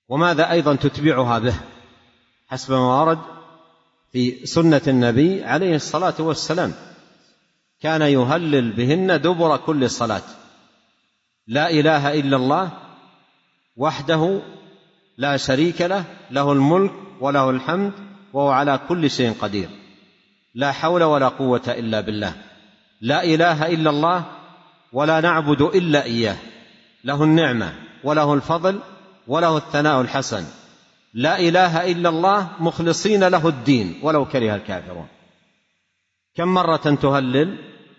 وماذا أيضا تتبعها به حسب ما ورد في سنة النبي عليه الصلاة والسلام، كان يهلل بهن دبر كل صلاة: لا إله إلا الله وحده لا شريك له، له الملك وله الحمد وهو على كل شيء قدير، لا حول ولا قوة إلا بالله. لا إله إلا الله ولا نعبد إلا إياه، له النعمة وله الفضل وله الثناء الحسن. لا إله إلا الله مخلصين له الدين ولو كره الكافرون. كم مرة تهلل؟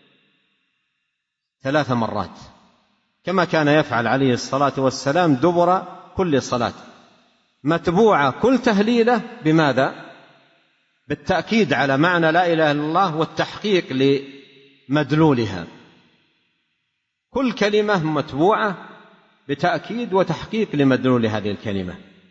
3 مرات، كما كان يفعل عليه الصلاة والسلام دبر كل صلاة، متبوعة كل تهليله بماذا؟ بالتأكيد على معنى لا إله إلا الله والتحقيق لمدلولها. كل كلمة متبوعة بتأكيد وتحقيق لمدلول هذه الكلمة.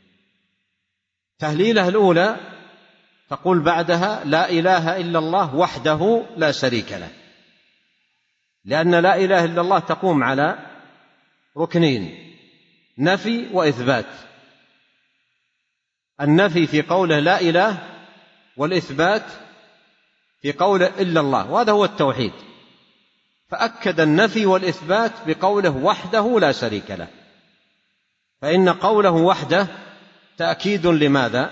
تهليله الأولى تقول بعدها: لا إله إلا الله وحده لا شريك له، لأن لا إله إلا الله تقوم على ركنين: نفي وإثبات. النفي في قوله لا إله، والإثبات في قوله إلا الله، وهذا هو التوحيد. فأكد النفي والإثبات بقوله وحده لا شريك له، فإن قوله وحده تأكيد لماذا؟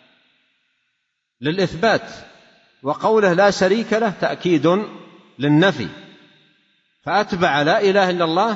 للإثبات، وقوله لا شريك له تأكيد للنفي، فأتبع لا إله إلا الله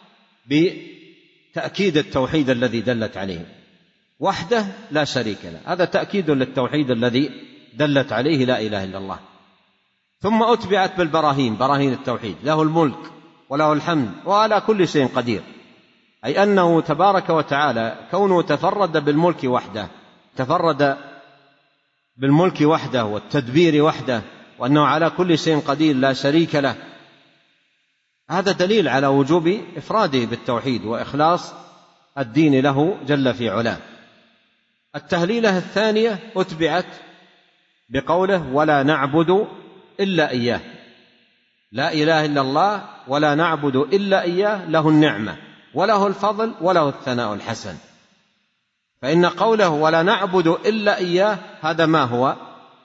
بتأكيد التوحيد الذي دلت عليه. وحده لا شريك له، هذا تأكيد للتوحيد الذي دلت عليه لا إله إلا الله. ثم أتبعت بالبراهين، براهين التوحيد: له الملك وله الحمد وعلى كل شيء قدير، أي أنه تبارك وتعالى كونه تفرد بالملك وحده، تفرد بالملك وحده والتدبير وحده، وأنه على كل شيء قدير لا شريك له. هذا دليل على وجوب إفراده بالتوحيد وإخلاص الدين له جل في علاه. التهليلة الثانية أتبعت بقوله: ولا نعبد إلا إياه. لا إله إلا الله ولا نعبد إلا إياه، له النعمة وله الفضل وله الثناء الحسن. فإن قوله ولا نعبد إلا إياه هذا ما هو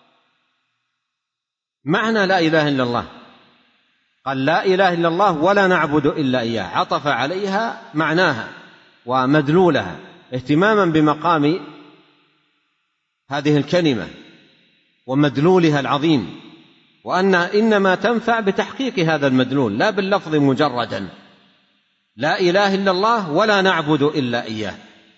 معنى لا إله إلا الله. قال لا إله إلا الله ولا نعبد إلا إياه، عطف عليها معناها ومدلولها اهتماما بمقام هذه الكلمة ومدلولها العظيم، وأنها إنما تنفع بتحقيق هذا المدلول لا باللفظ مجردا. لا إله إلا الله ولا نعبد إلا إياه،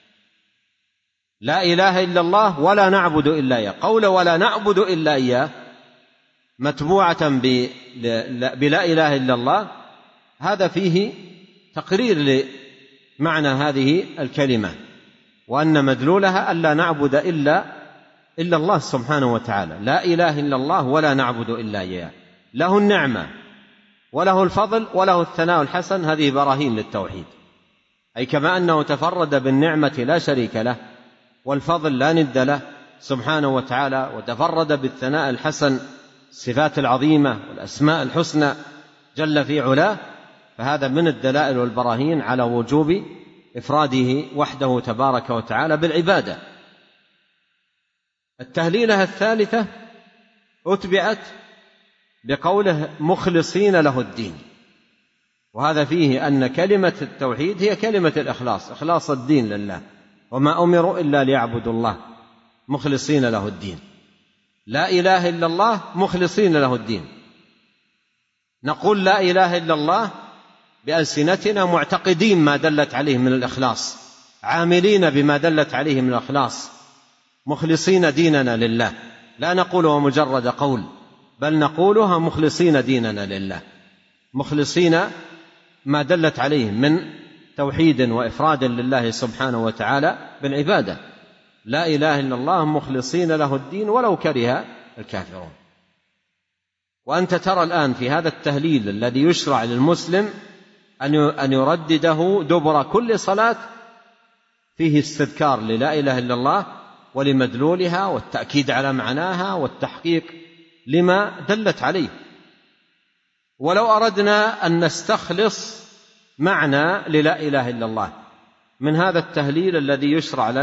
لا إله إلا الله ولا نعبد إلا إياه. قول ولا نعبد إلا إياه متبوعة بلا إله إلا الله، هذا فيه تقرير لمعنى هذه الكلمة، وأن مدلولها ألا نعبد إلا الله سبحانه وتعالى. لا إله إلا الله ولا نعبد إلا إياه، له النعمة وله الفضل وله الثناء الحسن. هذه براهين للتوحيد، أي كما أنه تفرد بالنعمة لا شريك له والفضل لا ند له سبحانه وتعالى، وتفرد بالثناء الحسن، الصفات العظيمة والأسماء الحسنى جل في علاه، فهذا من الدلائل والبراهين على وجوب إفراده وحده تبارك وتعالى بالعبادة. التهليلة الثالثة أتبعت بقوله مخلصين له الدين، وهذا فيه أن كلمة التوحيد هي كلمة الإخلاص، إخلاص الدين لله، وما أمروا إلا ليعبدوا الله مخلصين له الدين. لا إله إلا الله مخلصين له الدين، نقول لا إله إلا الله بألسنتنا معتقدين ما دلت عليه من الإخلاص، عاملين بما دلت عليه من الإخلاص، مخلصين ديننا لله، لا نقولها مجرد قول، بل نقولها مخلصين ديننا لله، مخلصين ما دلت عليه من توحيد وإفراد لله سبحانه وتعالى بالعبادة. لا إله إلا الله مخلصين له الدين ولو كره الكافرون. وأنت ترى الآن في هذا التهليل الذي يشرع للمسلم أن يردده دبر كل صلاة فيه استذكار للا إله إلا الله ولمدلولها والتأكيد على معناها والتحقيق لما دلت عليه. ولو أردنا أن نستخلص معنى للا إله إلا الله من هذا التهليل الذي يشرع